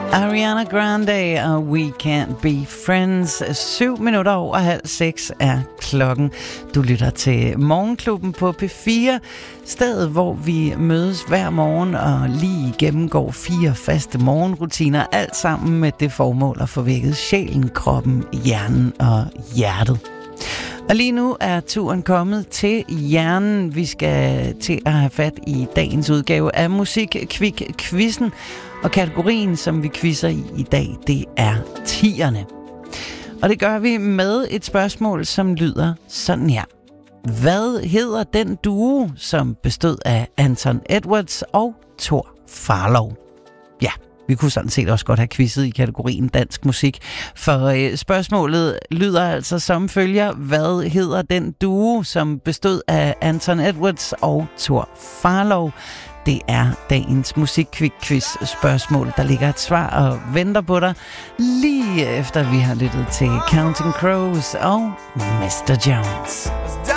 Ariana Grande og We Can't Be Friends. 6:07 er klokken. Du lytter til Morgenklubben på P4. Stedet, hvor vi mødes hver morgen og lige gennemgår 4 faste morgenrutiner. Alt sammen med det formål at få vækket sjælen, kroppen, hjernen og hjertet. Og lige nu er turen kommet til hjernen. Vi skal til at have fat i dagens udgave af Musik-Kvik-Quizzen. Og kategorien, som vi quizzer i dag, det er 10'erne. Og det gør vi med et spørgsmål, som lyder sådan her. Hvad hedder den duo, som bestod af Anton Edwards og Thor Farlov? Ja, vi kunne sådan set også godt have quizzet i kategorien dansk musik, for spørgsmålet lyder altså som følger. Hvad hedder den duo, som bestod af Anton Edwards og Thor Farlov? Det er dagens Musik-Kvik-Quiz spørgsmål. Der ligger et svar og venter på dig, lige efter vi har lyttet til Counting Crows og Mr. Jones.